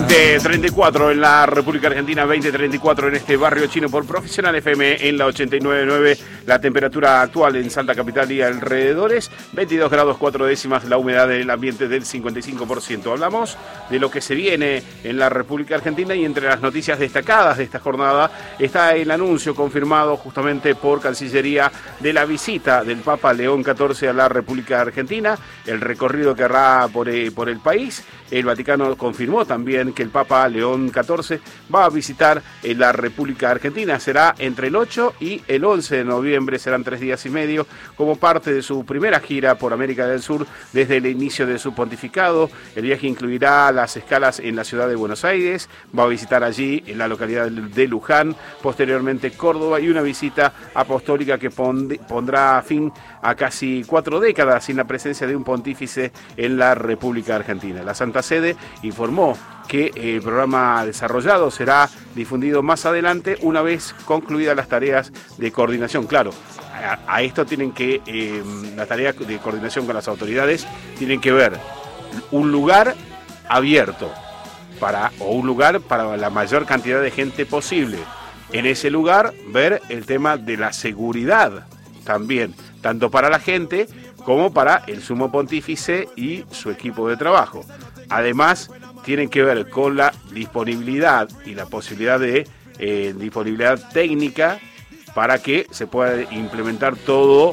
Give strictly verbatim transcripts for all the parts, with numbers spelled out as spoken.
veinte treinta y cuatro en la República Argentina, veinte treinta y cuatro en este barrio chino por Profesional F M en la ochenta y nueve punto nueve. La temperatura actual en Salta Capital y alrededores, veintidós grados cuatro décimas, la humedad del ambiente del cincuenta y cinco por ciento. Hablamos de lo que se viene en la República Argentina y entre las noticias destacadas de esta jornada está el anuncio confirmado justamente por Cancillería de la visita del Papa León catorce a la República Argentina, el recorrido que hará por, eh, por el país. El Vaticano confirmó también que el Papa León catorce va a visitar eh, la República Argentina. Será entre el ocho y el once de noviembre, serán tres días y medio, como parte de su primera gira por América del Sur desde el inicio de su pontificado. El viaje incluirá las escalas en la ciudad de Buenos Aires, va a visitar allí en la localidad de Luján, posteriormente Córdoba y una visita apostólica que pondrá fin a casi cuatro décadas sin la presencia de un pontífice en la República Argentina. La Santa Sede informó que el programa desarrollado será difundido más adelante una vez concluidas las tareas de coordinación. Claro, a, a esto tienen que, eh, las tareas de coordinación con las autoridades tienen que ver un lugar abierto para, o un lugar para la mayor cantidad de gente posible. En ese lugar ver el tema de la seguridad también, tanto para la gente como para el sumo pontífice y su equipo de trabajo. Además, tienen que ver con la disponibilidad y la posibilidad de eh, disponibilidad técnica para que se pueda implementar todo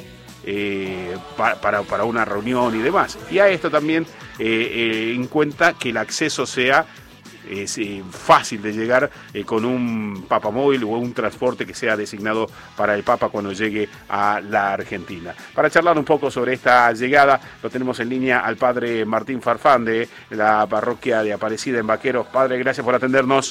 eh, para, para, para una reunión y demás. Y a esto también eh, eh, en cuenta que el acceso sea es eh, fácil de llegar eh, con un papamóvil o un transporte que sea designado para el Papa cuando llegue a la Argentina. Para charlar un poco sobre esta llegada, lo tenemos en línea al padre Martín Farfán de la parroquia de Aparecida en Vaqueros. Padre, gracias por atendernos.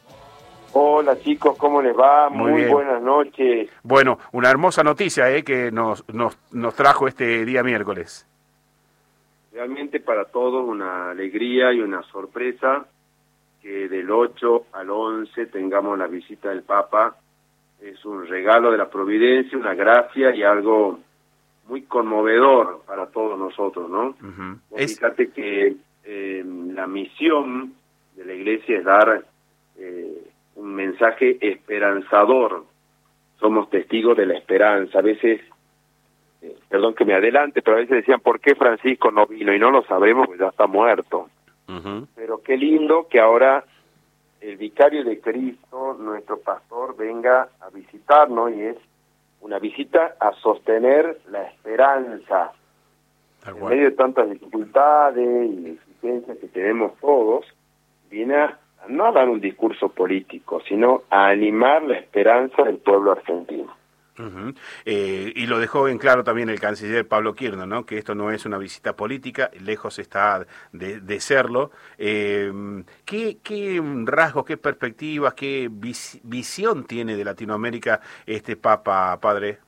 Hola chicos, ¿cómo les va? Muy, Muy buenas noches. Bueno, una hermosa noticia eh, que nos, nos, nos trajo este día miércoles. Realmente para todos una alegría y una sorpresa que del ocho al once tengamos la visita del Papa. Es un regalo de la providencia, una gracia y algo muy conmovedor para todos nosotros, ¿no? Uh-huh. Es... Fíjate que eh, la misión de la Iglesia es dar eh, un mensaje esperanzador. Somos testigos de la esperanza. A veces, eh, perdón que me adelante, pero a veces decían, ¿por qué Francisco no vino? Y no lo sabremos, pues ya está muerto. Uh-huh. Pero qué lindo que ahora el vicario de Cristo, nuestro pastor, venga a visitarnos, y es una visita a sostener la esperanza. En medio de tantas dificultades y exigencias que tenemos todos, viene a, no a dar un discurso político, sino a animar la esperanza del pueblo argentino. Uh-huh. Eh, y lo dejó en claro también el canciller Pablo Kirchner, ¿no? Que esto no es una visita política, lejos está de, de serlo. Eh, ¿qué, ¿Qué rasgos, qué perspectivas, qué vis, visión tiene de Latinoamérica este Papa, padre?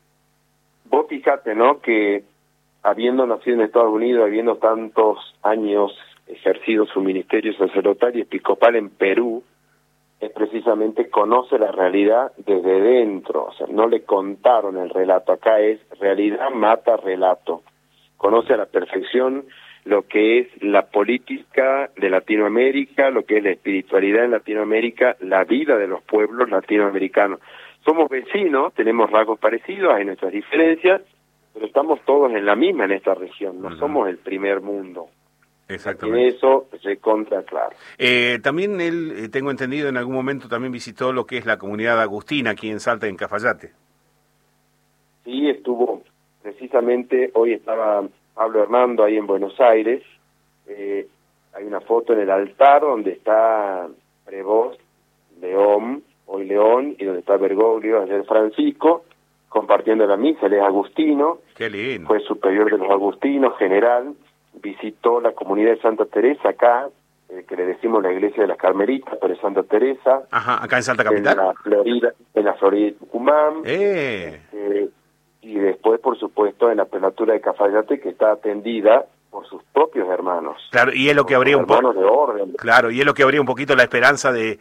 Vos fíjate, ¿no? Que habiendo nacido en Estados Unidos, habiendo tantos años ejercido su ministerio sacerdotal y episcopal en Perú, es precisamente conoce la realidad desde dentro, o sea, no le contaron el relato, acá es realidad mata relato, conoce a la perfección lo que es la política de Latinoamérica, lo que es la espiritualidad en Latinoamérica, la vida de los pueblos latinoamericanos. Somos vecinos, tenemos rasgos parecidos, hay nuestras diferencias, pero estamos todos en la misma en esta región, no uh-huh. somos el primer mundo. Exactamente. Y eso se contra claro. Eh, también él, eh, tengo entendido, en algún momento también visitó lo que es la comunidad agustina aquí en Salta, en Cafayate. Sí, estuvo, precisamente, hoy estaba Pablo Hernando ahí en Buenos Aires, eh, hay una foto en el altar donde está Prevost, León, hoy León, y donde está Bergoglio, ayer Francisco, compartiendo la misa, él es agustino. Qué lindo. Fue superior de los agustinos, general, visitó la comunidad de Santa Teresa acá, eh, que le decimos la iglesia de las Carmelitas, pero es Santa Teresa. Ajá, acá en Salta Capital. En la Florida, en la Florida de Tucumán. Eh. Eh, y después, por supuesto, en la prelatura de Cafayate, que está atendida por sus propios hermanos. Claro, y es lo que habría un poco. de orden. Claro, y es lo que habría un poquito la esperanza de,